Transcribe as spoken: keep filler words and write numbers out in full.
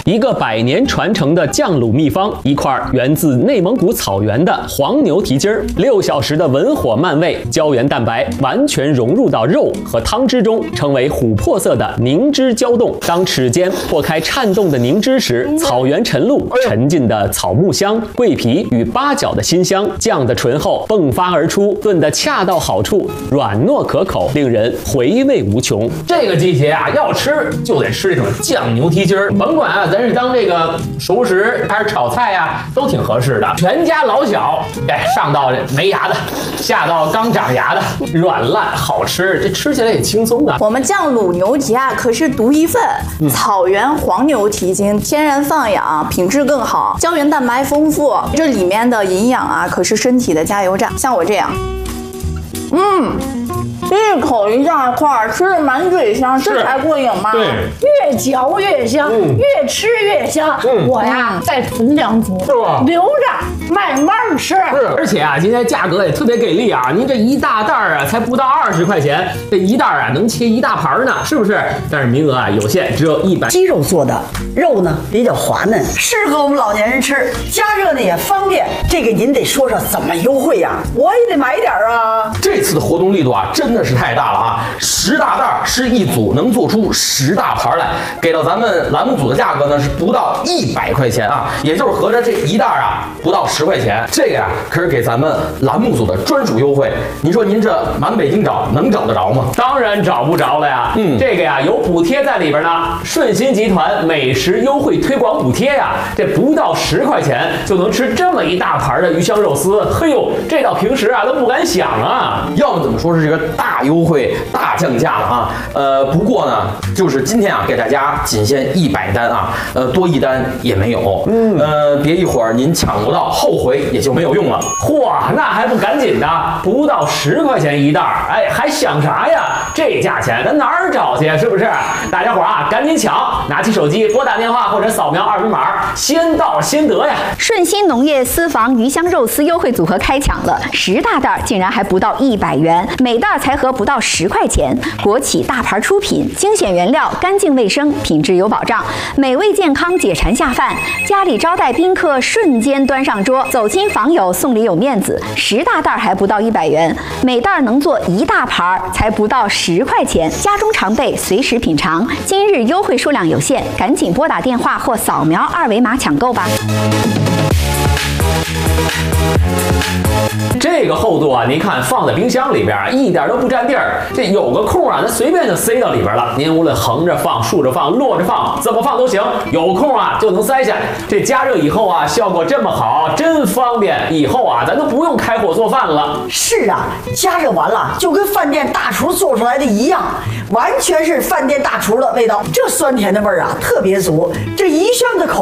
一个百年传承的酱卤秘方，一块源自内蒙古草原的黄牛蹄筋儿，六小时的文火慢煨，胶原蛋白完全融入到肉和汤汁中，成为琥珀色的凝脂胶冻。当齿间破开颤动的凝脂时，草原晨露、沉浸的草木香、桂皮与八角的辛香，酱的醇厚迸发而出，炖得恰到好处，软糯可口，令人回味无穷。 这个季节啊，要吃就得吃这种酱牛蹄筋儿，甭管啊，咱是当这个熟食还是炒菜呀、啊，都挺合适的。全家老小，哎，上到没牙的，下到刚长牙的，软烂好吃，这吃起来也轻松啊。 我们酱卤牛蹄啊，可是独一份，嗯、草原黄牛蹄筋，天然放养，品质更好，胶原蛋白丰富，这里面的营养啊，可是身体的加油站。像我这样，嗯。一口一大块，吃的满嘴香，这才过瘾吗？ 对， 越嚼越香，嗯、越吃越香。嗯、我呀，再囤两组，是吧？留着慢慢吃。 是，而且啊，今天价格也特别给力啊！您这一大袋啊，才不到二十块钱，这一袋啊能切一大盘呢，是不是？但是名额啊有限，只有一百。 鸡肉做的，肉呢比较滑嫩，适合我们老年人吃，加热呢也方便。这个您得说说怎么优惠呀、啊？我也得买点啊！ 这次的活动力度啊，真的。真是太大了啊！十大袋是一组，能做出十大盘来，给到咱们栏目组的价格呢是不到一百块钱啊，也就是合着这一袋啊不到十块钱。这个呀、啊、可是给咱们栏目组的专属优惠。您说您这满北京找能找得着吗？ 当然找不着了呀。嗯，这个呀有补贴在里边呢。顺心集团美食优惠推广补贴呀，这不到十块钱就能吃这么一大盘的鱼香肉丝。嘿呦，这到平时啊都不敢想啊。 要么怎么说是这个大大优惠、大降价了啊！呃，不过呢，就是今天啊，给大家仅限一百单啊，呃，多一单也没有。嗯，呃，别一会儿您抢不到，后悔也就没有用了。 嚯，那还不赶紧的？不到十块钱一袋，哎，还想啥呀？这价钱咱哪儿找去？是不是？大家伙啊，赶紧抢！拿起手机拨打电话或者扫描二维码，先到先得呀！ 顺心农业私房鱼香肉丝优惠组合开抢了，十大袋竟然还不到一百元，每袋才合不到十块钱，国企大牌出品，精选原料，干净卫生，品质有保障，美味健康，解馋下饭。家里招待宾客，瞬间端上桌，走亲访友送礼有面子。十大袋还不到一百元，每袋能做一大盘，才不到十块钱。家中常备，随时品尝。今日优惠数量有限，赶紧拨打电话或扫描二维码抢购吧。 这个厚度啊，您看放在冰箱里边一点都不占地儿，这有个空啊，它随便就塞到里边了。您无论横着放、竖着放、摞着放，怎么放都行，有空啊就能塞下。这加热以后啊，效果这么好，真方便。以后啊，咱都不用开火做饭了。 是啊，加热完了就跟饭店大厨做出来的一样，完全是饭店大厨的味道。这酸甜的味儿啊，特别足。这一香的口。